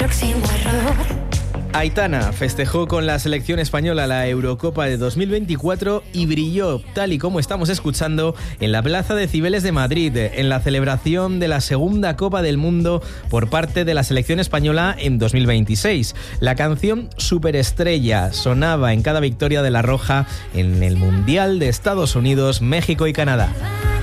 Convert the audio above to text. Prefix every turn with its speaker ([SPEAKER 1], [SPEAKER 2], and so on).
[SPEAKER 1] próximo error.
[SPEAKER 2] Aitana festejó con la selección española la Eurocopa de 2024 y brilló, tal y como estamos escuchando, en la Plaza de Cibeles de Madrid, en la celebración de la segunda Copa del Mundo por parte de la selección española en 2026. La canción Superestrella sonaba en cada victoria de la Roja en el Mundial de Estados Unidos, México y Canadá.